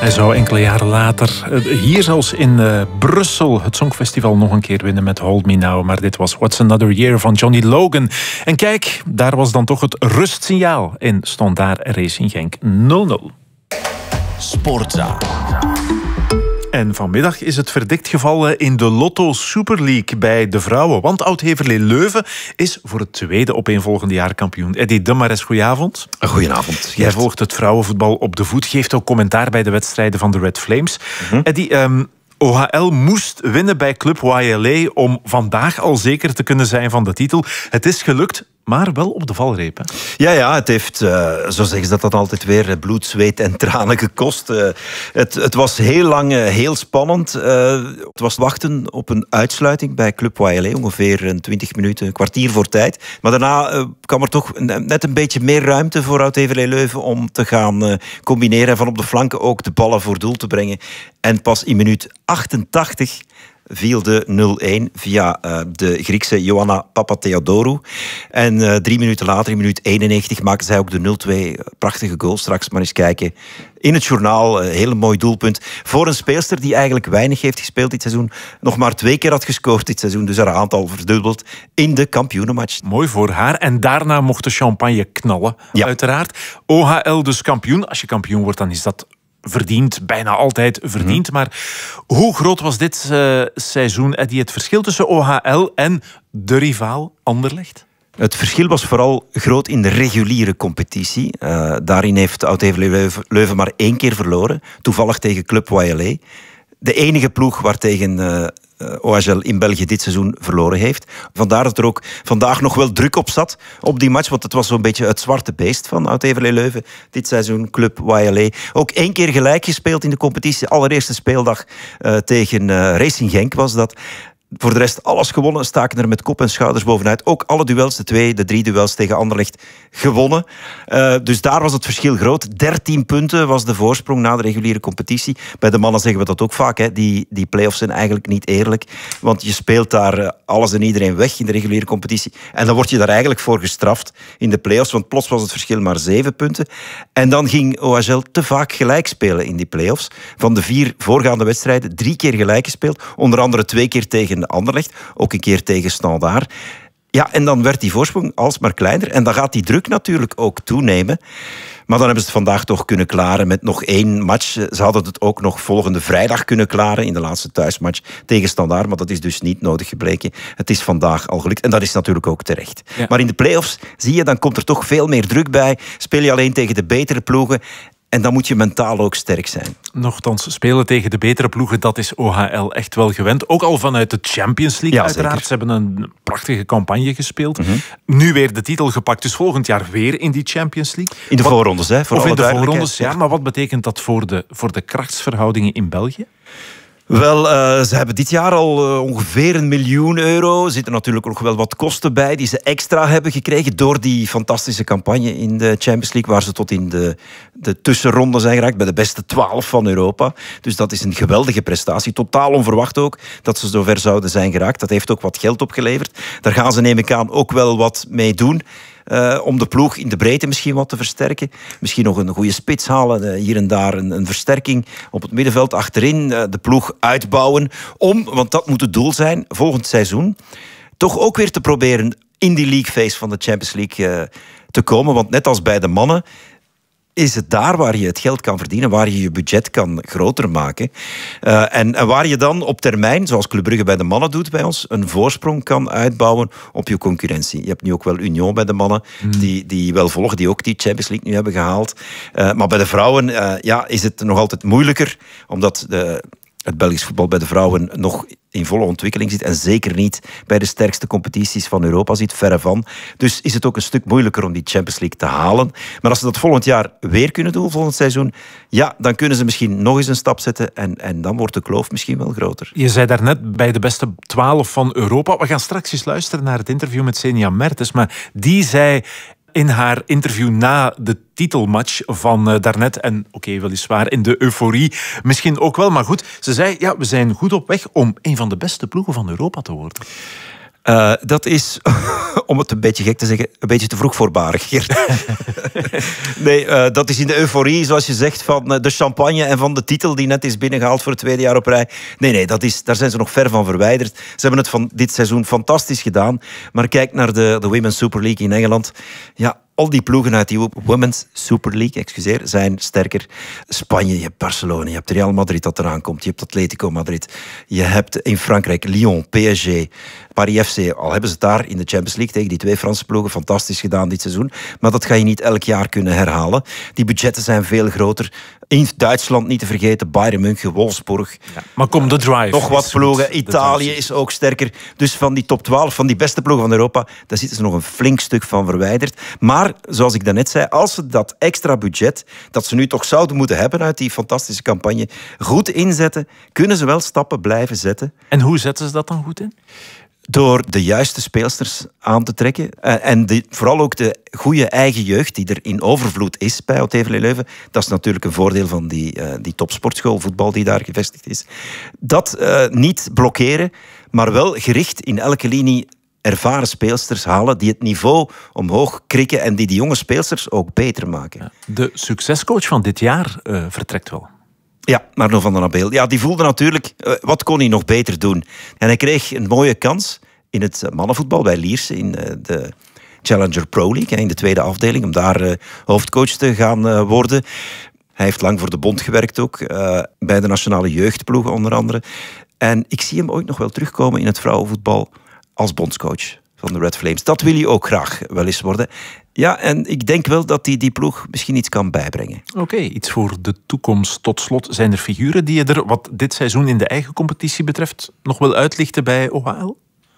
Hij zou enkele jaren later hier zelfs in Brussel het Songfestival nog een keer winnen met Hold Me Now. Maar dit was What's Another Year van Johnny Logan. En kijk, daar was dan toch het rustsignaal in. Stond daar Racing Genk 0-0. Sportza. En vanmiddag is het verdikt gevallen in de Lotto Super League bij de vrouwen. Want Oud-Heverlee Leuven is voor het tweede opeenvolgende jaar kampioen. Eddy de Mares, goedenavond. Goedenavond. Jij volgt het vrouwenvoetbal op de voet. Geeft ook commentaar bij de wedstrijden van de Red Flames. Eddy, OHL moest winnen bij Club YLA om vandaag al zeker te kunnen zijn van de titel. Het is gelukt, maar wel op de valreep. Hè? Ja, het heeft, zo zeggen ze dat altijd weer, bloed, zweet en tranen gekost. Het was heel lang heel spannend. Het was wachten op een uitsluiting bij Club YLA, ongeveer 20 minuten, een kwartier voor tijd. Maar daarna kwam er toch net een beetje meer ruimte voor Oud-Heverlee Leuven om te gaan combineren en van op de flanken ook de ballen voor doel te brengen. En pas in minuut 88 viel de 0-1 via de Griekse Ioanna Papatheodorou. En 3 minuten later, in minuut 91, maakte zij ook de 0-2. Prachtige goal, straks maar eens kijken. In het journaal, een heel mooi doelpunt. Voor een speelster die eigenlijk weinig heeft gespeeld dit seizoen. Nog maar 2 keer had gescoord dit seizoen. Dus haar aantal verdubbeld in de kampioenenmatch. Mooi voor haar. En daarna mocht de champagne knallen, uiteraard. OHL dus kampioen. Als je kampioen wordt, dan is dat verdiend, bijna altijd verdiend. Maar hoe groot was dit seizoen, Eddy, het verschil tussen OHL en de rivaal Anderlecht? Het verschil was vooral groot in de reguliere competitie. Daarin heeft Oud-Heverlee Leuven maar 1 keer verloren. Toevallig tegen Club YLA. De enige ploeg waartegen OHL in België dit seizoen verloren heeft. Vandaar dat er ook vandaag nog wel druk op zat op die match, want het was zo'n beetje het zwarte beest van Oud-Heverlee Leuven dit seizoen, Club YLA. Ook 1 keer gelijk gespeeld in de competitie. Allereerste speeldag tegen Racing Genk was dat. Voor de rest alles gewonnen, staken er met kop en schouders bovenuit. Ook alle duels, de 3 duels tegen Anderlecht, gewonnen. Dus daar was het verschil groot. 13 punten was de voorsprong na de reguliere competitie. Bij de mannen zeggen we dat ook vaak. Hè. Die play-offs zijn eigenlijk niet eerlijk. Want je speelt daar alles en iedereen weg in de reguliere competitie. En dan word je daar eigenlijk voor gestraft in de play-offs. Want plots was het verschil maar 7 punten. En dan ging OHL te vaak gelijk spelen in die play-offs. Van de 4 voorgaande wedstrijden 3 keer gelijk gespeeld. Onder andere 2 keer tegen Anderlecht, ook een keer tegen Standaard. Ja, en dan werd die voorsprong alsmaar kleiner. En dan gaat die druk natuurlijk ook toenemen. Maar dan hebben ze het vandaag toch kunnen klaren met nog 1 match. Ze hadden het ook nog volgende vrijdag kunnen klaren in de laatste thuismatch tegen Standaard. Maar dat is dus niet nodig gebleken. Het is vandaag al gelukt. En dat is natuurlijk ook terecht. Ja. Maar in de play-offs zie je, dan komt er toch veel meer druk bij. Speel je alleen tegen de betere ploegen. En dan moet je mentaal ook sterk zijn. Nochtans, spelen tegen de betere ploegen, dat is OHL echt wel gewend. Ook al vanuit de Champions League, ja, uiteraard. Zeker. Ze hebben een prachtige campagne gespeeld. Nu weer de titel gepakt, dus volgend jaar weer in die Champions League. In de voorrondes, hè? Of in de voorrondes, ja. Maar wat betekent dat voor de krachtsverhoudingen in België? Wel, ze hebben dit jaar al ongeveer €1 miljoen. Er zitten natuurlijk nog wel wat kosten bij die ze extra hebben gekregen door die fantastische campagne in de Champions League, waar ze tot in de tussenronde zijn geraakt, bij de beste 12 van Europa. Dus dat is een geweldige prestatie. Totaal onverwacht ook dat ze zover zouden zijn geraakt. Dat heeft ook wat geld opgeleverd. Daar gaan ze, neem ik aan, ook wel wat mee doen. Om de ploeg in de breedte misschien wat te versterken. Misschien nog een goede spits halen. Hier en daar een versterking op het middenveld. Achterin de ploeg uitbouwen. Want dat moet het doel zijn, volgend seizoen toch ook weer te proberen in die league phase van de Champions League te komen. Want net als bij de mannen is het daar waar je het geld kan verdienen, waar je je budget kan groter maken. En waar je dan op termijn, zoals Club Brugge bij de mannen doet bij ons, een voorsprong kan uitbouwen op je concurrentie. Je hebt nu ook wel Union bij de mannen, die wel volgen, die ook die Champions League nu hebben gehaald. Maar bij de vrouwen is het nog altijd moeilijker, omdat het Belgisch voetbal bij de vrouwen nog in volle ontwikkeling zit en zeker niet bij de sterkste competities van Europa zit, verre van. Dus is het ook een stuk moeilijker om die Champions League te halen. Maar als ze dat volgend jaar weer kunnen doen, volgend seizoen, ja, dan kunnen ze misschien nog eens een stap zetten en dan wordt de kloof misschien wel groter. Je zei daarnet bij de beste 12 van Europa. We gaan straks eens luisteren naar het interview met Senia Mertens, maar die zei in haar interview na de titelmatch van daarnet, en weliswaar in de euforie misschien ook wel, maar goed, ze zei, ja, we zijn goed op weg om een van de beste ploegen van Europa te worden. Dat is, om het een beetje gek te zeggen, een beetje te vroeg voorbarig, Geert. Nee, dat is in de euforie, zoals je zegt, van de champagne en van de titel die net is binnengehaald voor het tweede jaar op rij. Nee, daar zijn ze nog ver van verwijderd. Ze hebben het van dit seizoen fantastisch gedaan. Maar kijk naar de Women's Super League in Engeland. Ja, al die ploegen uit die Women's Super League, zijn sterker. Spanje, je hebt Barcelona, je hebt Real Madrid dat eraan komt. Je hebt Atletico Madrid. Je hebt in Frankrijk Lyon, PSG, Paris FC. Al hebben ze het daar in de Champions League tegen die 2 Franse ploegen fantastisch gedaan dit seizoen. Maar dat ga je niet elk jaar kunnen herhalen. Die budgetten zijn veel groter. In Duitsland niet te vergeten, Bayern München, Wolfsburg. Ja, maar kom, de drive. Nog wat ploegen. Italië is ook sterker. Dus van die top 12, van die beste ploegen van Europa, daar zitten ze nog een flink stuk van verwijderd. Maar, zoals ik daarnet zei, als ze dat extra budget dat ze nu toch zouden moeten hebben uit die fantastische campagne goed inzetten, kunnen ze wel stappen blijven zetten. En hoe zetten ze dat dan goed in? Door de juiste speelsters aan te trekken. En vooral ook de goede eigen jeugd die er in overvloed is bij Oud-Heverlee Leuven. Dat is natuurlijk een voordeel van die topsportschool voetbal die daar gevestigd is. Dat niet blokkeren, maar wel gericht in elke linie ervaren speelsters halen die het niveau omhoog krikken en die jonge speelsters ook beter maken. Ja, de succescoach van dit jaar vertrekt wel. Ja, Arno van den Abeel. Ja, die voelde natuurlijk, wat kon hij nog beter doen? En hij kreeg een mooie kans in het mannenvoetbal bij Lierse, in de Challenger Pro League, in de tweede afdeling, om daar hoofdcoach te gaan worden. Hij heeft lang voor de bond gewerkt ook, bij de nationale jeugdploegen onder andere. En ik zie hem ooit nog wel terugkomen in het vrouwenvoetbal als bondscoach van de Red Flames. Dat wil hij ook graag wel eens worden. Ja, en ik denk wel dat hij die ploeg misschien iets kan bijbrengen. Oké, iets voor de toekomst. Tot slot, zijn er figuren die je er, wat dit seizoen in de eigen competitie betreft, nog wil uitlichten bij OHL?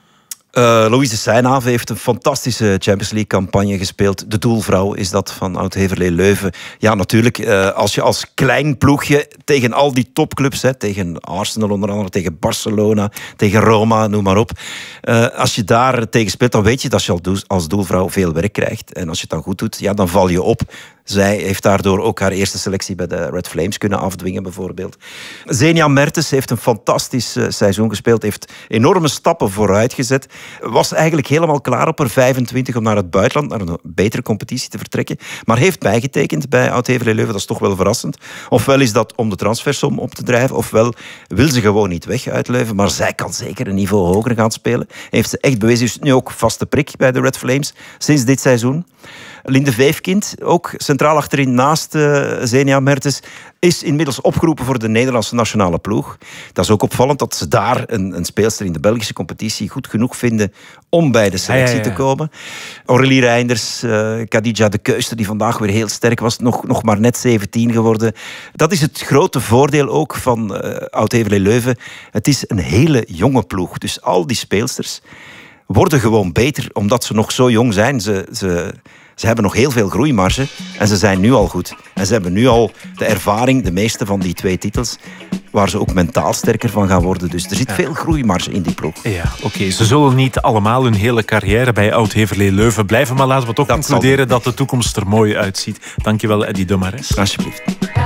Louise Seynave heeft een fantastische Champions League campagne gespeeld. De doelvrouw is dat van Oud-Heverlee Leuven. Ja, natuurlijk, als je als klein ploegje tegen al die topclubs, tegen Arsenal onder andere, tegen Barcelona, tegen Roma, noem maar op. Als je daar tegen speelt, dan weet je dat je als doelvrouw veel werk krijgt. En als je het dan goed doet, ja, dan val je op. Zij heeft daardoor ook haar eerste selectie bij de Red Flames kunnen afdwingen, bijvoorbeeld. Zenia Mertens heeft een fantastisch seizoen gespeeld. Heeft enorme stappen vooruit gezet. Was eigenlijk helemaal klaar op haar 25 om naar het buitenland, naar een betere competitie te vertrekken. Maar heeft bijgetekend bij Oud-Heverlee Leuven. Dat is toch wel verrassend. Ofwel is dat om de transfersom op te drijven, ofwel wil ze gewoon niet weg uit Leuven. Maar zij kan zeker een niveau hoger gaan spelen. Heeft ze echt bewezen. Is nu ook vaste prik bij de Red Flames sinds dit seizoen. Linde Vijfkind, ook centraal achterin naast Zenia Mertens, is inmiddels opgeroepen voor de Nederlandse nationale ploeg. Dat is ook opvallend dat ze daar een speelster in de Belgische competitie goed genoeg vinden om bij de selectie te komen. Aurélie Reinders, Khadija de Keuster, die vandaag weer heel sterk was, nog maar net 17 geworden. Dat is het grote voordeel ook van Oud-Heverlee Leuven. Het is een hele jonge ploeg. Dus al die speelsters worden gewoon beter, omdat ze nog zo jong zijn. Ze hebben nog heel veel groeimarge en ze zijn nu al goed. En ze hebben nu al de ervaring, de meeste van die 2 titels, waar ze ook mentaal sterker van gaan worden. Dus er zit veel groeimarge in die ploeg. Ja, oké. Ze zullen niet allemaal hun hele carrière bij Oud-Heverlee Leuven blijven, maar laten we toch concluderen dat de toekomst er mooi uitziet. Dankjewel, Eddy de Marez. Alsjeblieft.